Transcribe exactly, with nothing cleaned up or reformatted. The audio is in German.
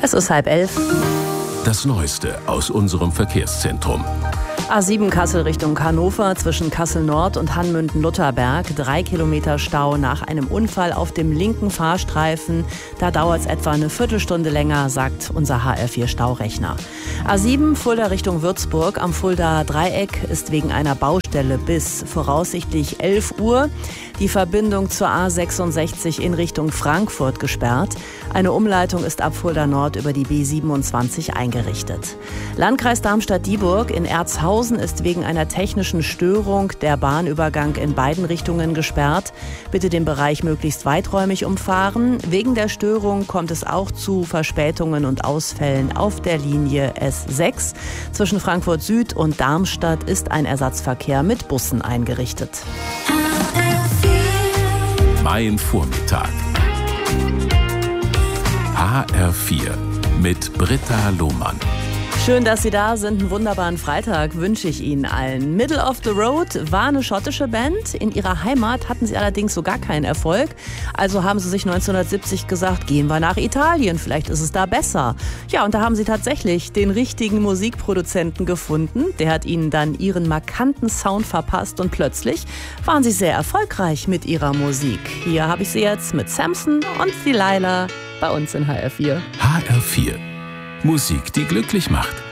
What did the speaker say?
Es ist halb elf. Das Neueste aus unserem Verkehrszentrum. A sieben Kassel Richtung Hannover zwischen Kassel Nord und Hannmünden-Lutherberg. Drei Kilometer Stau nach einem Unfall auf dem linken Fahrstreifen. Da dauert es etwa eine Viertelstunde länger, sagt unser H R vier Staurechner. A sieben Fulda Richtung Würzburg am Fulda Dreieck ist wegen einer Baustelle bis voraussichtlich elf Uhr die Verbindung zur A sechsundsechzig in Richtung Frankfurt gesperrt. Eine Umleitung ist ab Fulda Nord über die B siebenundzwanzig eingerichtet. Landkreis Darmstadt-Dieburg in Erzhausen ist wegen einer technischen Störung der Bahnübergang in beiden Richtungen gesperrt. Bitte den Bereich möglichst weiträumig umfahren. Wegen der Störung kommt es auch zu Verspätungen und Ausfällen auf der Linie S sechs. Zwischen Frankfurt Süd und Darmstadt ist ein Ersatzverkehr mit Bussen eingerichtet. Mein Vormittag. H R vier mit Britta Lohmann. Schön, dass Sie da sind. Einen wunderbaren Freitag wünsche ich Ihnen allen. Middle of the Road war eine schottische Band. In ihrer Heimat hatten sie allerdings so gar keinen Erfolg. Also haben sie sich neunzehnhundertsiebzig gesagt, gehen wir nach Italien, vielleicht ist es da besser. Ja, und da haben sie tatsächlich den richtigen Musikproduzenten gefunden. Der hat ihnen dann ihren markanten Sound verpasst und plötzlich waren sie sehr erfolgreich mit ihrer Musik. Hier habe ich sie jetzt mit Samson und Delilah bei uns in H R vier. H R vier. Musik, die glücklich macht.